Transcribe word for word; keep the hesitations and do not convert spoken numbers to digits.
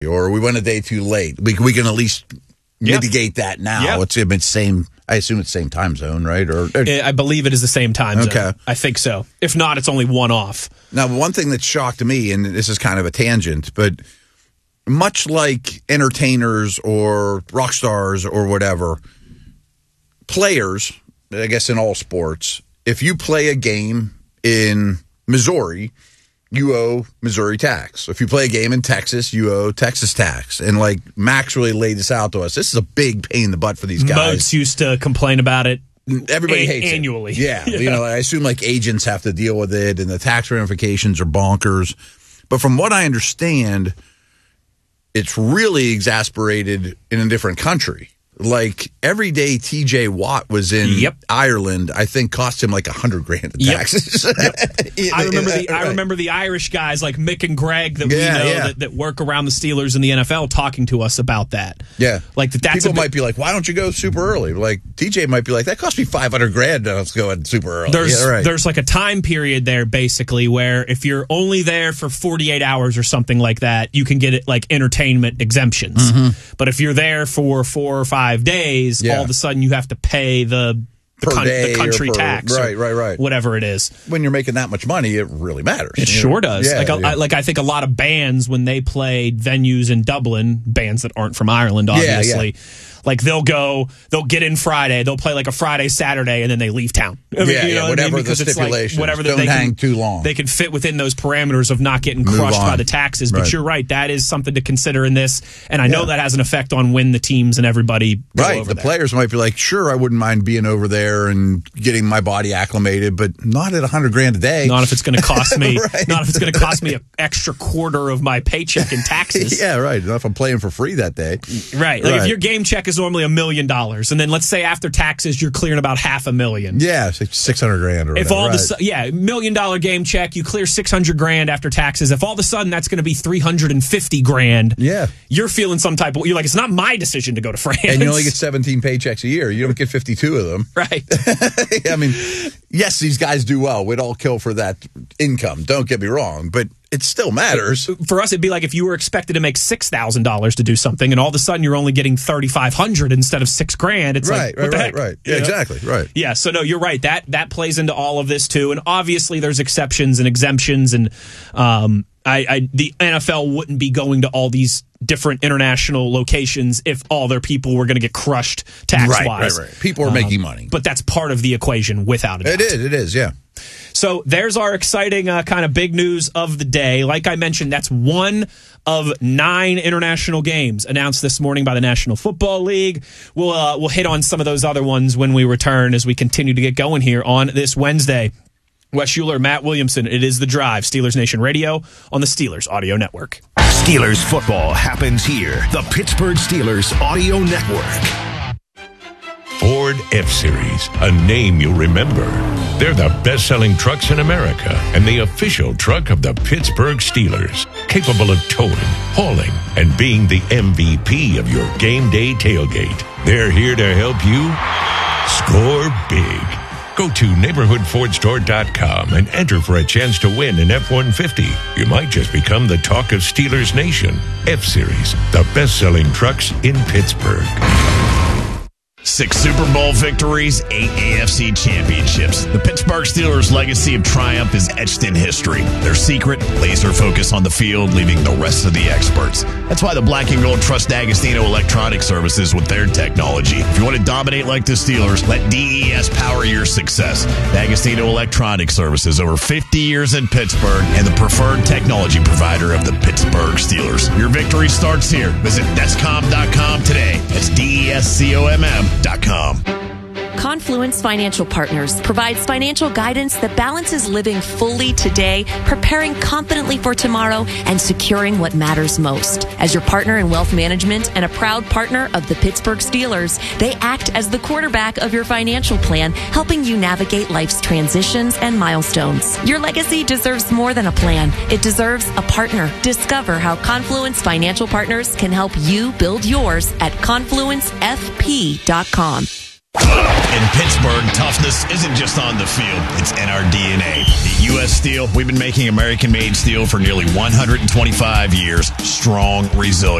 or we went a day too late. We we can at least Yep. mitigate that now. Yep. It's it's same. I assume it's same time zone, right? Or, or I believe it is the same time zone. Okay. I think so. If not, it's only one off. now, one thing that shocked me, and this is kind of a tangent, but much like entertainers or rock stars or whatever, players, I guess in all sports, if you play a game in Missouri, you owe Missouri tax. If you play a game in Texas, you owe Texas tax. And like Max really laid this out to us. This is a big pain in the butt for these guys. Moats used to complain about it. Everybody a- hates annually. it. Yeah, Yeah. you know, I assume like agents have to deal with it, and the tax ramifications are bonkers. But from what I understand, it's really exasperated in a different country. Like every day T J Watt was in Yep. Ireland, I think cost him like a hundred grand in Yep. taxes. Yep. I remember the I Right. remember the Irish guys like Mick and Greg that Yeah, we know yeah. that, that work around the Steelers in the N F L talking to us about that. Yeah, Like that. That's people a bit- might be like, "Why don't you go super early?" Like T J might be like, "That cost me five hundred grand. Let's go in super early." There's yeah, right. there's like a time period there basically where if you're only there for forty-eight hours or something like that, you can get it like entertainment exemptions. But if you're there for four or five days, Yeah. all of a sudden you have to pay the the, Per coun- day the country or per- tax, or right, right, right. whatever it is. when you're making that much money, it really matters. It You know? sure does. Yeah, like, yeah. I, like I think a lot of bands when they played venues in Dublin, bands that aren't from Ireland, obviously, like they'll go, they'll get in Friday, they'll play like a Friday, Saturday, and then they leave town. I mean, Yeah, you yeah, know what I mean? whatever the Because it's like stipulations. whatever that Don't they hang can, too long. They can fit within those parameters of not getting Move crushed by on. the taxes. But Right. you're right, that is something to consider in this, and I know Yeah. that has an effect on when the teams and everybody go Right. over The there. players might be like, sure, I wouldn't mind being over there and getting my body acclimated, but not at a hundred grand a day. Not if it's going to cost me. Right. Not if it's going to cost me an extra quarter of my paycheck in taxes. yeah, right. Not if I'm playing for free that day. Right. Like Right. if your game check is normally a million dollars, and then let's say after taxes you're clearing about half a million. Yeah, it's like six hundred grand or If whatever. all right. the su- yeah million dollar game check, you clear six hundred grand after taxes. If all of a sudden that's going to be three hundred and fifty grand, Yeah. you're feeling some type of you're like it's not my decision to go to France, and you only get seventeen paychecks a year. You don't get fifty-two of them. right. I mean, yes, these guys do well. We'd all kill for that income. Don't get me wrong, but it still matters. For us, it'd be like if you were expected to make six thousand dollars to do something, and all of a sudden you're only getting thirty five hundred instead of six grand. It's Right, like what right, the right, heck? right. You Yeah, know? exactly, right. Yeah, so no, you're right. That that plays into all of this too, and obviously there's exceptions and exemptions, and um, I, I the N F L wouldn't be going to all these different international locations if all their people were going to get crushed tax Right, wise. right, right. People are making money. But that's part of the equation, without a doubt. It is, it is, yeah. So there's our exciting uh, kind of big news of the day. Like I mentioned, that's one of nine international games announced this morning by the National Football League. We'll uh, we'll hit on some of those other ones when we return as we continue to get going here on this Wednesday. Wes Schuler, Matt Williamson, it is The Drive, Steelers Nation Radio on the Steelers Audio Network. Steelers football happens here. The Pittsburgh Steelers Audio Network. Ford F-Series, a name you'll remember. They're the best-selling trucks in America and the official truck of the Pittsburgh Steelers, capable of towing, hauling, and being the M V P of your game day tailgate. They're here to help you score big. Go to neighborhood ford store dot com and enter for a chance to win an F one fifty. You might just become the talk of Steelers Nation. F-Series, the best-selling trucks in Pittsburgh. Six Super Bowl victories, eight A F C championships. The Pittsburgh Steelers' legacy of triumph is etched in history. Their secret, laser focus on the field, leaving the rest of the experts. That's why the Black and Gold trust D'Agostino Electronic Services with their technology. If you want to dominate like the Steelers, let D E S power your success. D'Agostino Electronic Services, over fifty years in Pittsburgh, and the preferred technology provider of the Pittsburgh Steelers. Your victory starts here. Visit Descom dot com today. That's D E S C O M M dot com. Confluence Financial Partners provides financial guidance that balances living fully today, preparing confidently for tomorrow, and securing what matters most. As your partner in wealth management and a proud partner of the Pittsburgh Steelers, they act as the quarterback of your financial plan, helping you navigate life's transitions and milestones. Your legacy deserves more than a plan. It deserves a partner. Discover how Confluence Financial Partners can help you build yours at confluence f p dot com. In Pittsburgh, toughness isn't just on the field, it's in our D N A. At U S Steel, we've been making American-made steel for nearly one hundred twenty-five years. Strong, resilient.